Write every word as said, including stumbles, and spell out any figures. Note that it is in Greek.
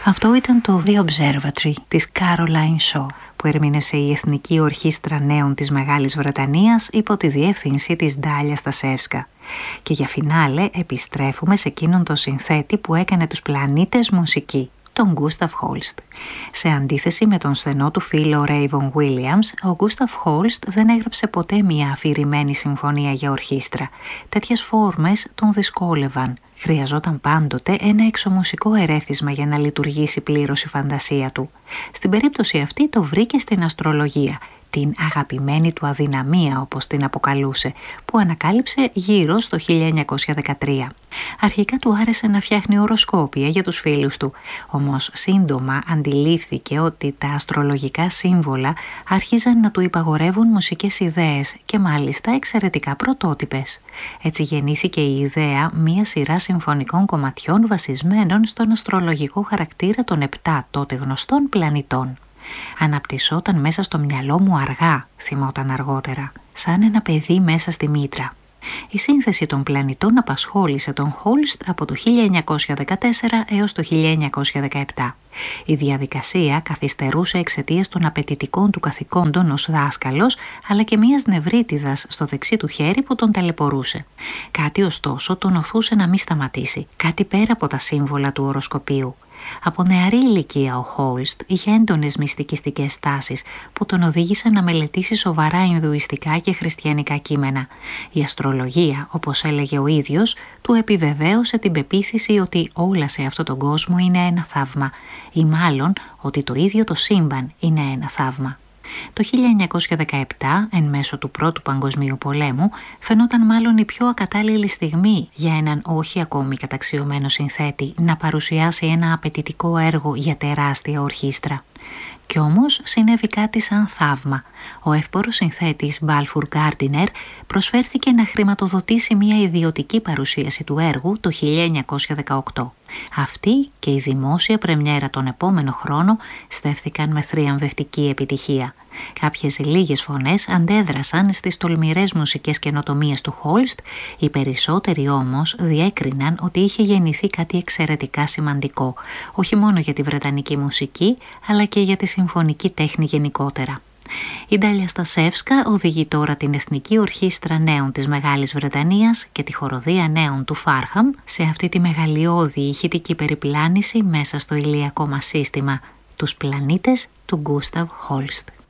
Αυτό ήταν το The Observatory της Caroline Shaw, που ερμήνευσε η Εθνική Ορχήστρα Νέων της Μεγάλης Βρετανίας υπό τη διεύθυνση της Ντάλια Στασεύσκα. Και για φινάλε επιστρέφουμε σε εκείνον τον συνθέτη που έκανε τους πλανήτες μουσική, τον Γκούσταφ Χόλστ. Σε αντίθεση με τον στενό του φίλο Ρέιβον Βίλιαμς, ο Γκούσταφ Χόλστ δεν έγραψε ποτέ μια αφηρημένη συμφωνία για ορχήστρα. Τέτοιες φόρμες τον δυσκόλευαν. Χρειαζόταν πάντοτε ένα εξωμουσικό ερέθισμα για να λειτουργήσει πλήρως η φαντασία του. Στην περίπτωση αυτή το βρήκε στην αστρολογία, την αγαπημένη του αδυναμία όπως την αποκαλούσε, που ανακάλυψε γύρω στο χίλια εννιακόσια δεκατρία. Αρχικά του άρεσε να φτιάχνει οροσκόπια για τους φίλους του, όμως σύντομα αντιλήφθηκε ότι τα αστρολογικά σύμβολα άρχιζαν να του υπαγορεύουν μουσικές ιδέες και μάλιστα εξαιρετικά πρωτότυπες. Έτσι γεννήθηκε η ιδέα μία σειρά συμφωνικών κομματιών βασισμένων στον αστρολογικό χαρακτήρα των επτά τότε γνωστών πλανητών. «Αναπτυσσόταν μέσα στο μυαλό μου αργά», θυμόταν αργότερα, «σαν ένα παιδί μέσα στη μήτρα». Η σύνθεση των πλανητών απασχόλησε τον Χόλστ από το χίλια εννιακόσια δεκατέσσερα έως το χίλια εννιακόσια δεκαεπτά. Η διαδικασία καθυστερούσε εξαιτίας των απαιτητικών του καθηκόντων ως δάσκαλος, αλλά και μιας νευρίτιδας στο δεξί του χέρι που τον ταλαιπωρούσε. Κάτι ωστόσο τον οθούσε να μην σταματήσει, κάτι πέρα από τα σύμβολα του οροσκοπίου. Από νεαρή ηλικία ο Χόλστ είχε έντονες μυστικιστικές τάσεις που τον οδήγησαν να μελετήσει σοβαρά ινδουιστικά και χριστιανικά κείμενα. Η αστρολογία, όπως έλεγε ο ίδιος, του επιβεβαίωσε την πεποίθηση ότι όλα σε αυτόν τον κόσμο είναι ένα θαύμα, ή μάλλον ότι το ίδιο το σύμπαν είναι ένα θαύμα. Το χίλια εννιακόσια δεκαεπτά, εν μέσω του Πρώτου Παγκοσμίου Πολέμου, φαινόταν μάλλον η πιο ακατάλληλη στιγμή για έναν όχι ακόμη καταξιωμένο συνθέτη να παρουσιάσει ένα απαιτητικό έργο για τεράστια ορχήστρα. Κι όμως συνέβη κάτι σαν θαύμα. Ο εύπορος συνθέτης Μπάλφουρ Γκάρντινερ προσφέρθηκε να χρηματοδοτήσει μια ιδιωτική παρουσίαση του έργου το χίλια εννιακόσια δεκαοκτώ. Αυτή και η δημόσια πρεμιέρα τον επόμενο χρόνο στέφθηκαν με θριαμβευτική επιτυχία. Κάποιες λίγες φωνές αντέδρασαν στις τολμηρές μουσικές καινοτομίες του Χόλστ, οι περισσότεροι όμως διέκριναν ότι είχε γεννηθεί κάτι εξαιρετικά σημαντικό, όχι μόνο για τη βρετανική μουσική, αλλά και για τη συμφωνική τέχνη γενικότερα. Η Ντάλια Στασεύσκα οδηγεί τώρα την Εθνική Ορχήστρα Νέων της Μεγάλης Βρετανίας και τη Χοροδία Νέων του Φάρχαμ σε αυτή τη μεγαλειώδη ηχητική περιπλάνηση μέσα στο ηλιακό μας σύστημα, τους πλανήτες του Γκούσταφ Χόλστ.